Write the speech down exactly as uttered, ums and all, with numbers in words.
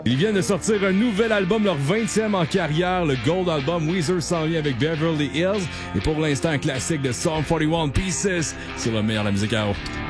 Ils viennent de sortir un nouvel album, leur vingtième en carrière, le Gold Album. Weezer s'en vient avec Beverly Hills. Et pour l'instant, un classique de Psalm quarante et un Pieces sur le meilleur de la musique à eau.